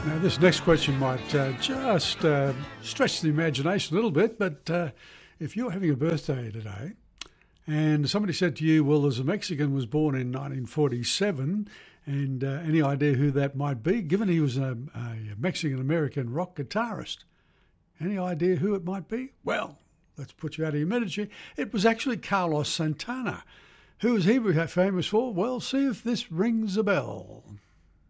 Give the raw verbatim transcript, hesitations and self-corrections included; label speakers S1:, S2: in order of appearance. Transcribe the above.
S1: Now, this next question might uh, just uh, stretch the imagination a little bit, but uh, if you're having a birthday today and somebody said to you, well, there's a Mexican was born in nineteen forty-seven, and uh, any idea who that might be, given he was a, a Mexican-American rock guitarist? Any idea who it might be? Well, let's put you out of your misery. It was actually Carlos Santana. Who was he famous for? Well, see if this rings a bell.